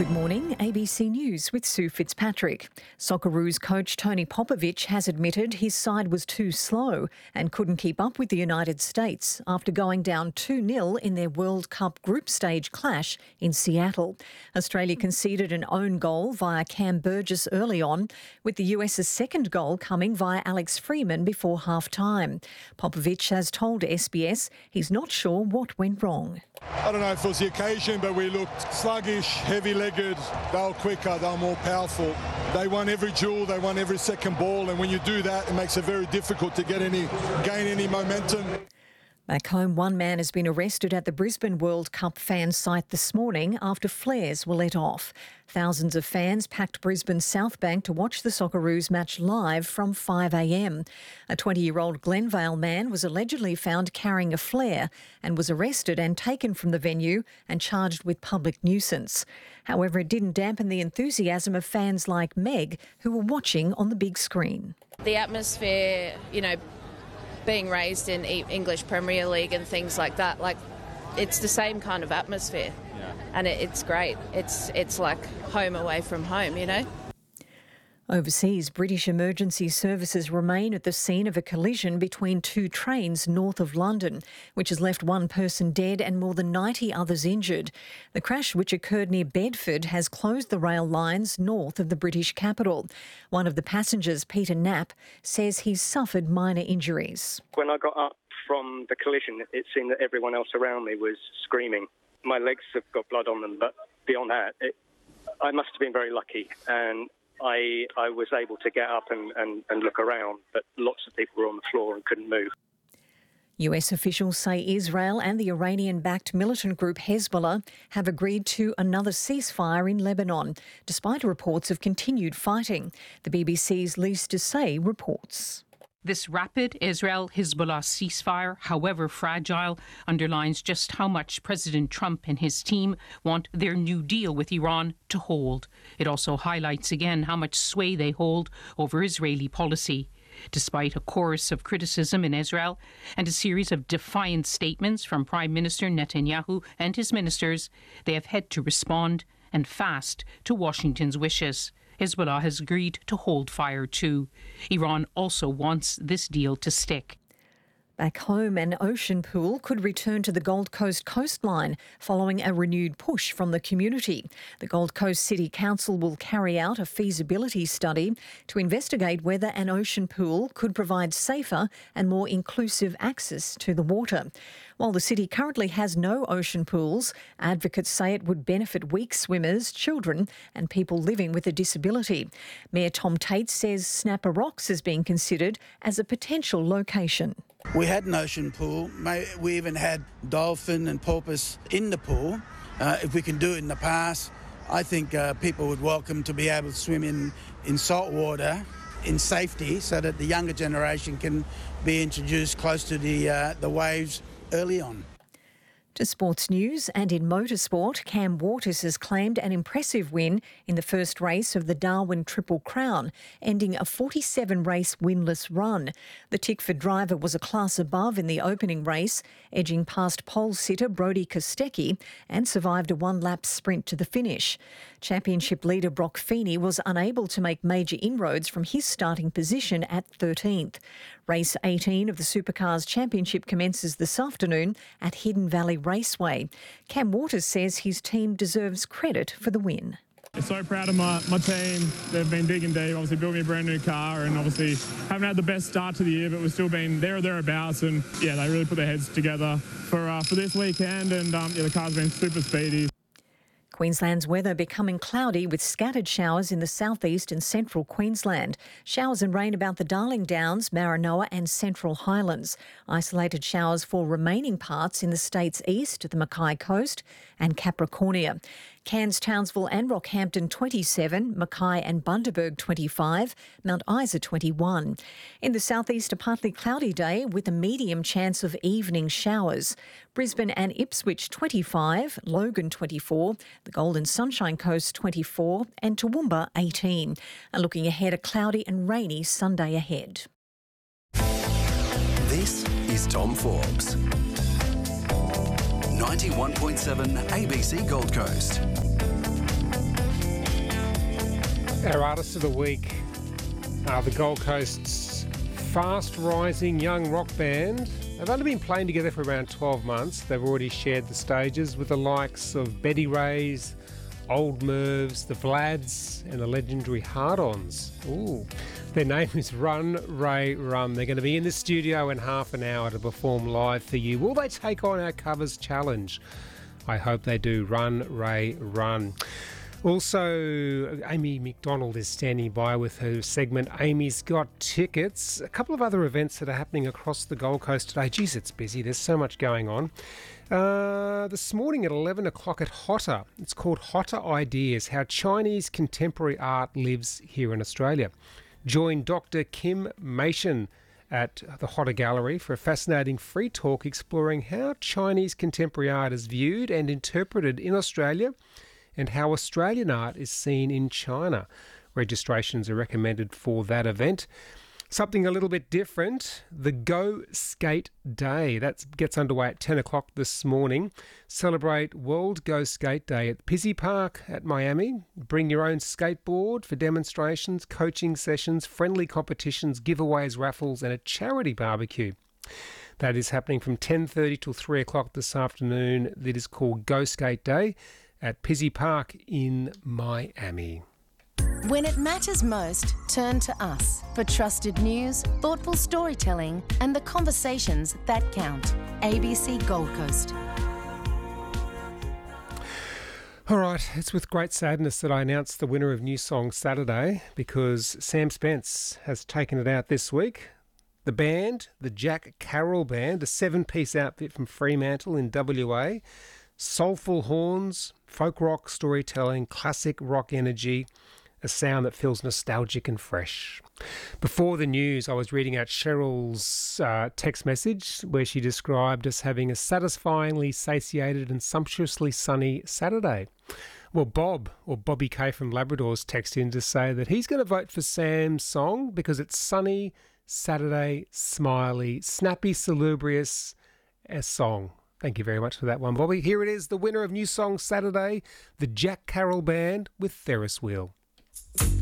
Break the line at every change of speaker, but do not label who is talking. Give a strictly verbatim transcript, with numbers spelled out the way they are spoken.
Good morning, A B C News with Sue Fitzpatrick. Socceroos coach Tony Popovic has admitted his side was too slow and couldn't keep up with the United States after going down two nil in their World Cup group stage clash in Seattle. Australia conceded an own goal via Cam Burgess early on, with the US's second goal coming via Alex Freeman before half-time. Popovic has told S B S he's not sure what went wrong.
I don't know if it was the occasion, but we looked sluggish, heavy-legged. They were quicker, they were more powerful. They won every duel, they won every second ball, and when you do that, it makes it very difficult to get any, gain any momentum.
Back home, one man has been arrested at the Brisbane World Cup fan site this morning after flares were let off. Thousands of fans packed Brisbane's South Bank to watch the Socceroos match live from five a m. A twenty-year-old Glenvale man was allegedly found carrying a flare and was arrested and taken from the venue and charged with public nuisance. However, it didn't dampen the enthusiasm of fans like Meg, who were watching on the big screen.
The atmosphere, you know, being raised in English Premier League and things like that, like, it's the same kind of atmosphere. Yeah. And it, it's great. It's it's like home away from home, you know.
Overseas, British emergency services remain at the scene of a collision between two trains north of London, which has left one person dead and more than ninety others injured. The crash, which occurred near Bedford, has closed the rail lines north of the British capital. One of the passengers, Peter Knapp, says he's suffered minor injuries.
When I got up from the collision, it seemed that everyone else around me was screaming. My legs have got blood on them, but beyond that, it, I must have been very lucky, and I, I was able to get up and, and, and look around, but lots of people were on the floor and couldn't move.
U S officials say Israel and the Iranian-backed militant group Hezbollah have agreed to another ceasefire in Lebanon, despite reports of continued fighting. The B B C's Lise Desay reports.
This rapid Israel-Hezbollah ceasefire, however fragile, underlines just how much President Trump and his team want their new deal with Iran to hold. It also highlights again how much sway they hold over Israeli policy. Despite a chorus of criticism in Israel and a series of defiant statements from Prime Minister Netanyahu and his ministers, they have had to respond and fast to Washington's wishes. Hezbollah has agreed to hold fire too. Iran also wants this deal to stick.
Back home, an ocean pool could return to the Gold Coast coastline following a renewed push from the community. The Gold Coast City Council will carry out a feasibility study to investigate whether an ocean pool could provide safer and more inclusive access to the water. While the city currently has no ocean pools, advocates say it would benefit weak swimmers, children and people living with a disability. Mayor Tom Tate says Snapper Rocks is being considered as a potential location.
We had an ocean pool. We even had dolphin and porpoise in the pool. Uh, if we can do it in the past, I think uh, people would welcome to be able to swim in, in salt water in safety so that the younger generation can be introduced close to the, uh, the waves early on.
To sports news, and in motorsport, Cam Waters has claimed an impressive win in the first race of the Darwin Triple Crown, ending a forty-seven race winless run. The Tickford driver was a class above in the opening race, edging past pole sitter Brodie Kostecki, and survived a one-lap sprint to the finish. Championship leader Brock Feeney was unable to make major inroads from his starting position at thirteenth. Race eighteen of the Supercars Championship commences this afternoon at Hidden Valley Raceway. Cam Waters says his team deserves credit for the win.
So proud of my, my team. They've been big and deep. Obviously built me a brand new car and obviously haven't had the best start to the year, but we've still been there or thereabouts. And yeah, they really put their heads together for uh, for this weekend. And um, yeah, the car's been super speedy.
Queensland's weather becoming cloudy with scattered showers in the southeast and central Queensland. Showers and rain about the Darling Downs, Maranoa and Central Highlands. Isolated showers for remaining parts in the state's east, the Mackay Coast and Capricornia. Cairns, Townsville and Rockhampton twenty-seven, Mackay and Bundaberg twenty-five, Mount Isa twenty-one. In the southeast, a partly cloudy day with a medium chance of evening showers. Brisbane and Ipswich twenty-five, Logan twenty-four, the Golden Sunshine Coast twenty-four and Toowoomba eighteen. And looking ahead, a cloudy and rainy Sunday ahead.
This is Tom Forbes. ninety-one point seven A B C Gold Coast.
Our artists of the week are the Gold Coast's fast-rising young rock band. They've only been playing together for around twelve months. They've already shared the stages with the likes of Betty Rays, Old Mervs, the Vlads and the legendary Hard-Ons. Ooh. Their name is Run, Ray, Run. They're going to be in the studio in half an hour to perform live for you. Will they take on our covers challenge? I hope they do. Run, Ray, Run. Also, Amy McDonald is standing by with her segment Amy's Got Tickets. A couple of other events that are happening across the Gold Coast today. Geez, it's busy. There's so much going on. Uh, this morning at eleven o'clock at Hotter. It's called Hotter Ideas, How Chinese Contemporary Art Lives Here in Australia. Join Doctor Kim Mason at the Hotter Gallery for a fascinating free talk exploring how Chinese contemporary art is viewed and interpreted in Australia and how Australian art is seen in China. Registrations are recommended for that event. Something a little bit different, the Go Skate Day. That gets underway at ten o'clock this morning. Celebrate World Go Skate Day at Pizzey Park at Miami. Bring your own skateboard for demonstrations, coaching sessions, friendly competitions, giveaways, raffles and a charity barbecue. That is happening from ten thirty till three o'clock this afternoon. That is called Go Skate Day at Pizzey Park in Miami.
When it matters most, turn to us for trusted news, thoughtful storytelling, and the conversations that count. A B C Gold Coast.
All right, it's with great sadness that I announced the winner of New Song Saturday because Sam Spence has taken it out this week. The band, the Jack Carroll Band, a seven-piece outfit from Fremantle in W A, soulful horns, folk rock storytelling, classic rock energy, a sound that feels nostalgic and fresh. Before the news, I was reading out Cheryl's uh, text message where she described us having a satisfyingly satiated and sumptuously sunny Saturday. Well, Bob, or Bobby K from Labrador's texted in to say that he's going to vote for Sam's song because it's sunny, Saturday, smiley, snappy, salubrious, a song. Thank you very much for that one, Bobby. Here it is, the winner of New Song Saturday, the Jack Carroll Band with Ferris Wheel.